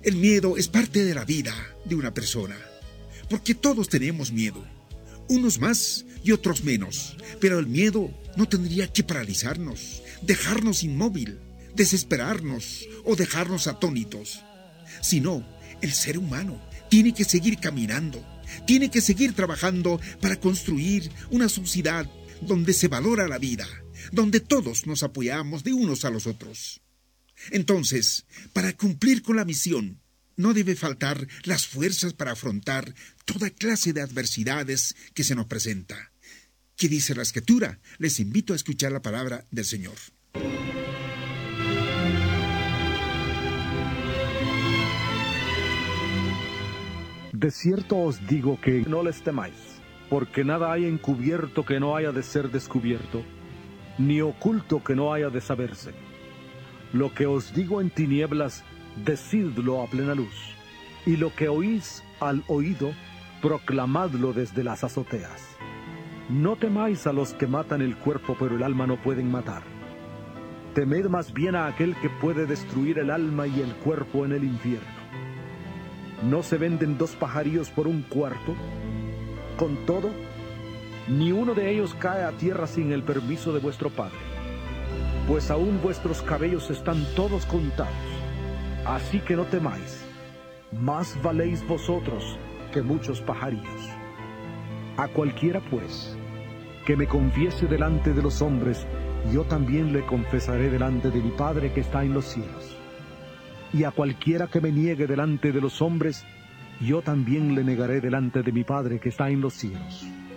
El miedo es parte de la vida de una persona, porque todos tenemos miedo, unos más y otros menos, pero el miedo no tendría que paralizarnos, dejarnos inmóvil, desesperarnos o dejarnos atónitos, sino el ser humano tiene que seguir caminando, tiene que seguir trabajando para construir una sociedad donde se valora la vida, donde todos nos apoyamos de unos a los otros. Entonces, para cumplir con la misión, no debe faltar las fuerzas para afrontar toda clase de adversidades que se nos presenta. ¿Qué dice la Escritura? Les invito a escuchar la palabra del Señor. De cierto os digo que no les temáis, porque nada hay encubierto que no haya de ser descubierto, ni oculto que no haya de saberse. Lo que os digo en tinieblas, decidlo a plena luz, y lo que oís al oído, proclamadlo desde las azoteas. No temáis a los que matan el cuerpo, pero el alma no pueden matar. Temed más bien a aquel que puede destruir el alma y el cuerpo en el infierno. ¿No se venden 2 pajarillos por 1 cuarto? Con todo, ni uno de ellos cae a tierra sin el permiso de vuestro Padre. Pues aún vuestros cabellos están todos contados. Así que no temáis, más valéis vosotros que muchos pajarillos. A cualquiera, pues, que me confiese delante de los hombres, yo también le confesaré delante de mi Padre que está en los cielos. Y a cualquiera que me niegue delante de los hombres, yo también le negaré delante de mi Padre que está en los cielos.